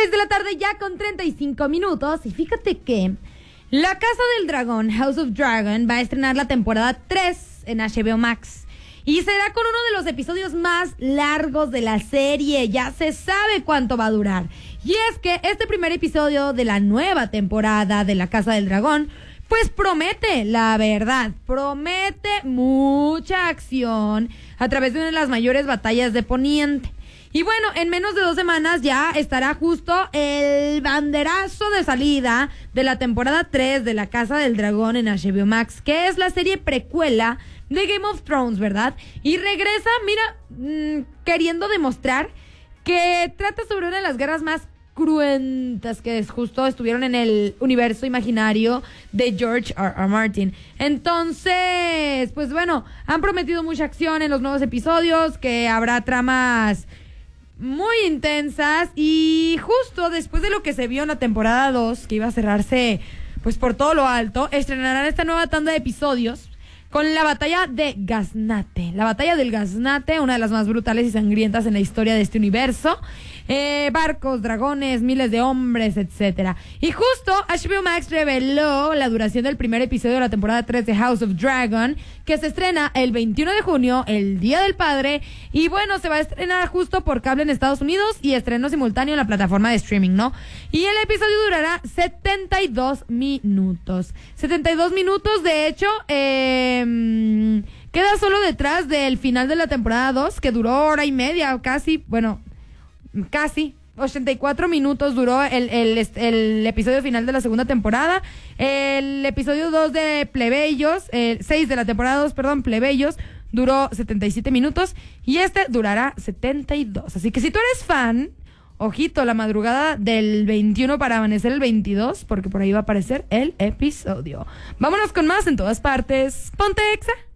6 de la tarde ya con 35 minutos. Y fíjate que La Casa del Dragón, House of Dragon, va a estrenar la temporada 3 en HBO Max. Y será con uno de los episodios más largos de la serie. Ya se sabe cuánto va a durar. Y es que este primer episodio de la nueva temporada de La Casa del Dragón, pues promete, la verdad, promete mucha acción a través de una de las mayores batallas de Poniente. Y bueno, en menos de 2 semanas ya estará justo el banderazo de salida de la temporada 3 de La Casa del Dragón en HBO Max, que es la serie precuela de Game of Thrones, ¿verdad? Y regresa, mira, queriendo demostrar que trata sobre una de las guerras más cruentas que justo estuvieron en el universo imaginario de George R.R. Martin. Entonces, pues bueno, han prometido mucha acción en los nuevos episodios, que habrá tramas muy intensas, y justo después de lo que se vio en la temporada 2, que iba a cerrarse pues por todo lo alto, estrenarán esta nueva tanda de episodios con la batalla de Gaznate. La batalla del Gaznate, una de las más brutales y sangrientas en la historia de este universo. Barcos, dragones, miles de hombres, etcétera. Y justo HBO Max reveló la duración del primer episodio de la temporada 3 de House of Dragon, que se estrena el 21 de junio, el Día del Padre. Y bueno, se va a estrenar justo por cable en Estados Unidos y estreno simultáneo en la plataforma de streaming, ¿no? Y el episodio durará 72 minutos. 72 minutos, de hecho, queda solo detrás del final de la temporada 2, que duró hora y media, casi, bueno, casi 84 minutos duró el episodio final de la segunda temporada. El episodio 2 de Plebeyos, 6 de la temporada 2, perdón, Plebeyos, duró 77 minutos y este durará 72. Así que si tú eres fan, ojito, la madrugada del 21 para amanecer el 22, porque por ahí va a aparecer el episodio. Vámonos con más en todas partes. Ponte Exa.